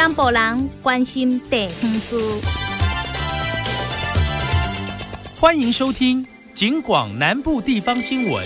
南部人关心地方事。 欢迎收听警广南部地方新闻。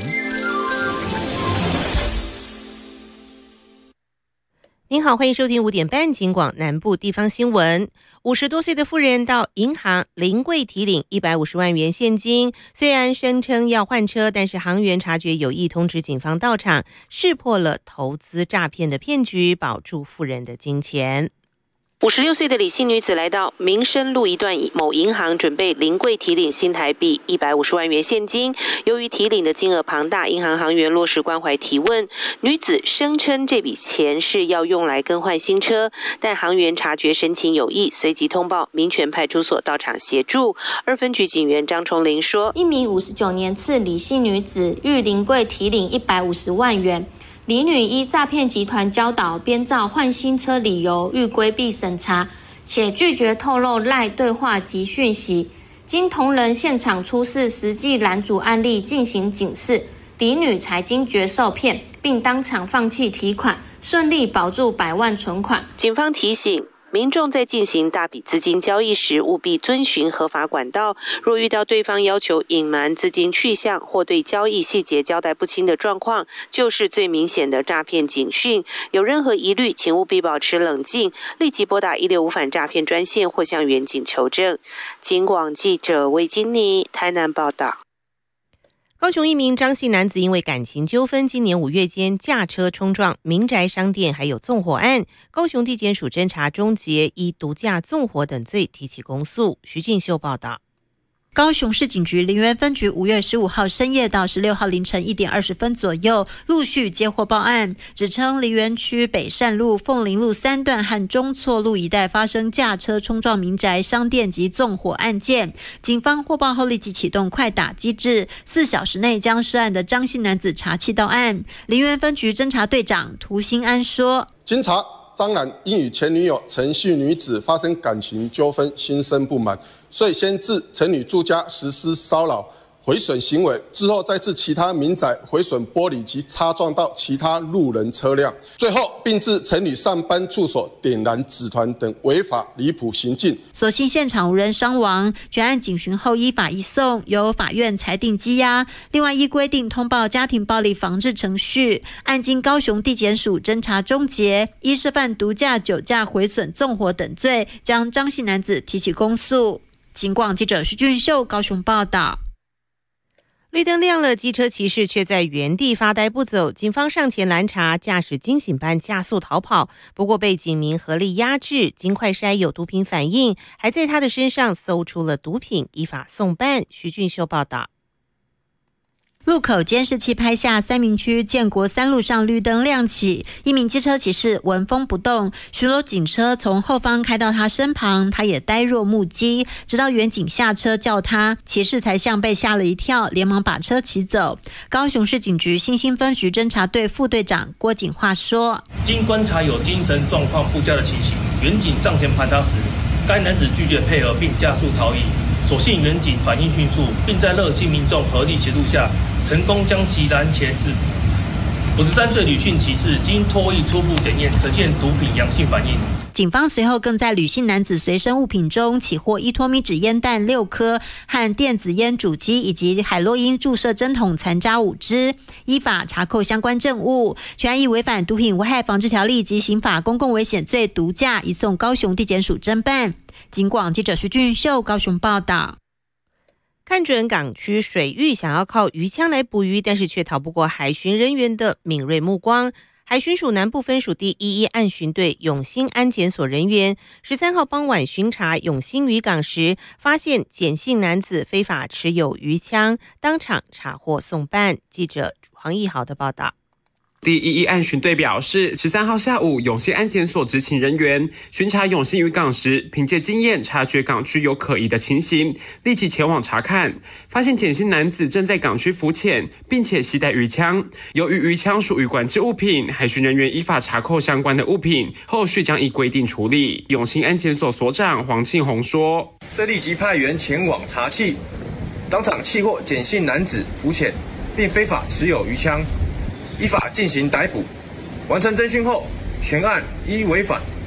您好，欢迎收听5点半警广南部地方新闻。50多岁的妇人到银行临柜提领150万元现金，虽然声称要换车，但是行员察觉有异，通知警方到场，识破了投资诈骗的骗局，保住妇人的金钱。56岁的李姓女子来到民生路一段某银行，准备临柜提领新台币150万元现金。由于提领的金额庞大，银行行员落实关怀提问，女子声称这笔钱是要用来更换新车，但行员察觉神情有异，随即通报民权派出所到场协助。2分局警员张崇林说， 一名59年次李姓女子欲临柜提领150万元。李女依诈骗集团教导，编造换新车理由，欲规避审查，且拒绝透露赖对话及讯息。经同仁现场出示实际拦阻案例进行警示，李女才惊觉受骗，并当场放弃提款，顺利保住100万存款。 警方提醒民众在进行大笔资金交易时，务必遵循合法管道。若遇到对方要求隐瞒资金去向或对交易细节交代不清的状况，就是最明显的诈骗警讯。有任何疑虑，请务必保持冷静，立即拨打165反诈骗专线或向员警求证。警广记者魏金妮台南报道。高雄一名张姓男子因为感情纠纷，今年5月间驾车冲撞民宅商店，还有纵火案。高雄地检署侦查终结，依毒驾纵火等罪提起公诉。徐俊秀报道。 高雄市警局林园分局5月15号深夜到16号凌晨1点20分左右，陆续接获报案，指称林园区北善路、凤林路3段和中错路一带发生驾车冲撞民宅、商店及纵火案件。警方获报后立即启动快打机制，4小时内将涉案的张姓男子查缉到案。林园分局侦查队长涂新安说： 经查，张男因与前女友陈姓女子发生感情纠纷，心生不满，所以先至陈女住家实施骚扰、毁损行为，之后再至其他民宅毁损玻璃及擦撞到其他路人车辆，最后并至陈女上班处所点燃纸团等违法离谱行径。 所幸现场无人伤亡，全案警询后依法移送，由法院裁定羁押。另外依规定通报家庭暴力防治程序，案经高雄地检署侦查终结，依涉犯毒驾、酒驾、毁损、纵火等罪，将张姓男子提起公诉。警广记者徐俊秀高雄报道。 绿灯亮了，机车骑士却在原地发呆不走，警方上前拦查，驾驶惊醒般加速逃跑，不过被警民合力压制，经快筛有毒品反应，还在他的身上搜出了毒品，依法送办。徐俊秀报道。 路口监视器拍下三民区建国3路上绿灯亮起，一名机车骑士闻风不动，巡逻警车从后方开到他身旁，他也呆若木鸡，直到员警下车叫他，骑士才像被吓了一跳，连忙把车骑走。高雄市警局新兴分局侦查队副队长郭景化说： 经观察有精神状况不佳的情形，员警上前盘查时，该男子拒绝配合并加速逃逸，所幸员警反应迅速，并在热心民众合力协助下，成功将其拦截制服。53岁吕姓骑士经唾液初步检验呈现毒品阳性反应。 警方随后更在吕姓男子随身物品中起获1脱米纸烟弹6颗和电子烟主机以及海洛因注射针筒残渣5支，依法查扣相关证物，全案以违反毒品危害防治条例及刑法公共危险罪毒驾，移送高雄地检署侦办。警广记者徐俊秀高雄报道。 看准港区水域想要靠鱼枪来捕鱼，但是却逃不过海巡人员的敏锐目光。海巡署南部分署第11岸巡队永兴安检所人员13号傍晚巡查永兴渔港时，发现简姓男子非法持有鱼枪，当场查获送办。记者黄义豪的报道。 第11岸巡队表示，13号下午，永兴安检所执勤人员巡查永兴渔港时，凭借经验察觉港区有可疑的情形，立即前往查看，发现简姓男子正在港区浮潜，并且携带鱼枪。由于鱼枪属于管制物品，海巡人员依法查扣相关的物品，后续将依规定处理。永兴安检所所长黄庆宏说：“ 遂立即派员前往查缉，当场缉获简姓男子浮潜，并非法持有鱼枪。”依法进行逮捕，完成侦讯后，全案依违反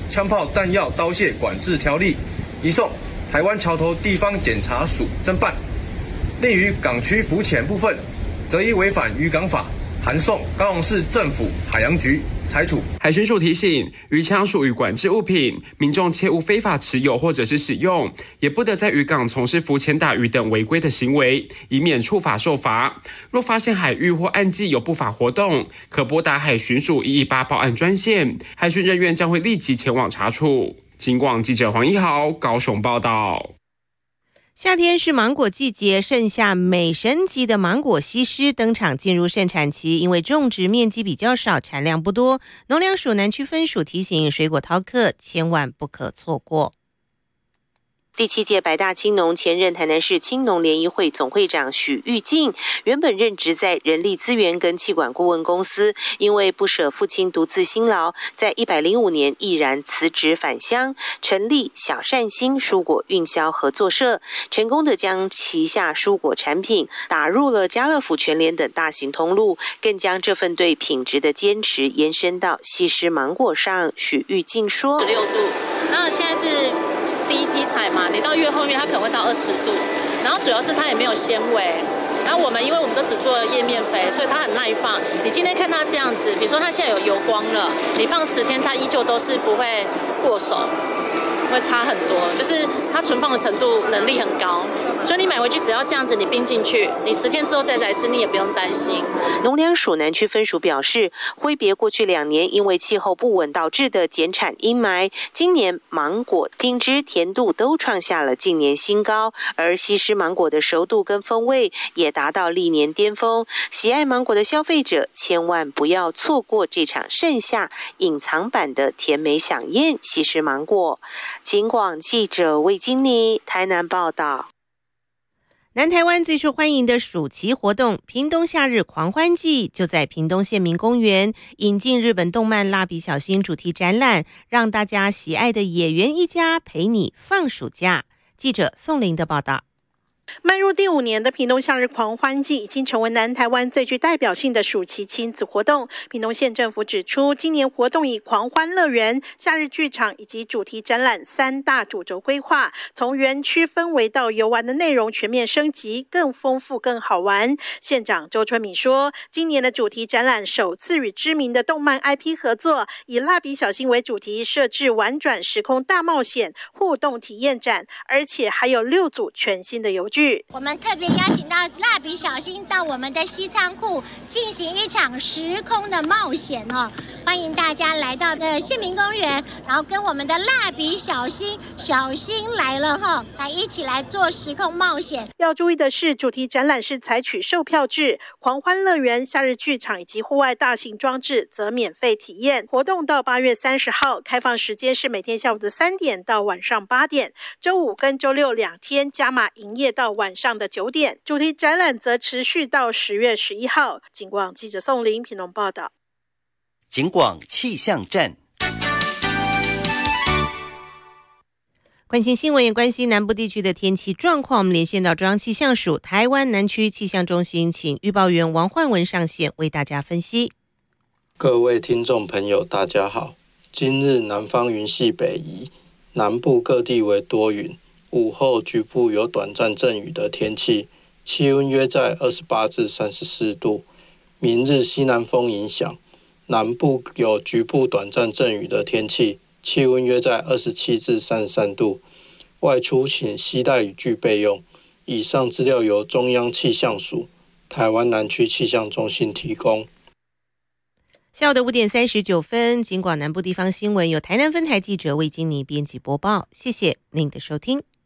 枪炮弹药刀械管制条例，移送台湾桥头地方检察署侦办。另于港区浮潜部分，则依违反渔港法，函送高雄市政府海洋局裁处。 海巡署提醒，渔枪属于管制物品，民众切勿非法持有或者是使用，也不得在渔港从事浮潜打鱼等违规的行为，以免触法受罚。若发现海域或岸际有不法活动，可拨打海巡署118报案专线，海巡人员将会立即前往查处。警广记者黄一豪高雄报道。 夏天是芒果季节，盛夏美神级的芒果西施登场，进入盛产期。因为种植面积比较少，产量不多，农粮署南区分署提醒水果饕客千万不可错过。第7届百大青农前任台南市青农联谊会总会长许玉静，原本任职在人力资源跟企管顾问公司，因为不舍父亲独自辛劳，在105年毅然辞职返乡，成立小善心蔬果运销合作社，成功的将旗下蔬果产品打入了家乐福、全联等大型通路，更将这份对品质的坚持延伸到西施芒果上。许玉静说：“16 度，那现在是第一批采嘛，你到越后面它可能会到20度，然后主要是它也没有纤维。然后因为我们都只做叶面肥，所以它很耐放。你今天看它这样子，比如说它现在有油光了，你放10天它依旧都是不会过手，会差很多，就是它存放的程度能力很高，所以你买回去只要这样子，你冰进去，你10天之后再来吃，你也不用担心。” 农粮署南区分署表示，挥别过去2年因为气候不稳导致的减产阴霾，今年芒果品质、甜度都创下了近年新高，而西施芒果的熟度跟风味也达到历年巅峰。喜爱芒果的消费者千万不要错过这场盛夏隐藏版的甜美飨宴——西施芒果。警广记者魏金妮台南报道。南台湾最受欢迎的暑期活动屏东夏日狂欢季，就在屏东县民公园引进日本动漫蜡笔小新主题展览，让大家喜爱的野原一家陪你放暑假。记者宋玲的报道。 迈入第5年的屏东夏日狂欢季已经成为南台湾最具代表性的暑期亲子活动。屏东县政府指出，今年活动以狂欢乐园、夏日剧场以及主题展览3大主轴规划，从园区氛围到游玩的内容全面升级，更丰富更好玩。县长周春米说，今年的主题展览首次与知名的动漫 IP 合作，以蜡笔小新为主题，设置玩转时空大冒险互动体验展，而且还有6组全新的游具。 我们特别邀请到蜡笔小新到我们的西仓库进行一场时空的冒险哦，欢迎大家来到县民公园，然后跟我们的蜡笔小新来了哈，来一起来做时空冒险。 要注意的是，主题展览是采取售票制，狂欢乐园、夏日剧场以及户外大型装置则免费体验。活动到8月30号，开放时间是每天下午的3点到晚上8点，周5跟周62天加码营业到晚上的9点，主题展览则持续到10月11号。警广记者宋玲屏东报道。 警广气象站。 关心新闻也关心南部地区的天气状况，我们连线到中央气象署台湾南区气象中心，请预报员王焕文上线为大家分析。 各位听众朋友大家好，今日南方云系北移，南部各地为多云，午后局部有短暂阵雨的天气，气温约在28至34度。明日西南风影响，南部有局部短暂阵雨的天气，气温约在27至33度。外出请携带雨具备用。以上资料由中央气象署台湾南区气象中心提供。 下午的5点39分，警广南部地方新闻由台南分台记者魏金妮编辑播报，谢谢您的收听。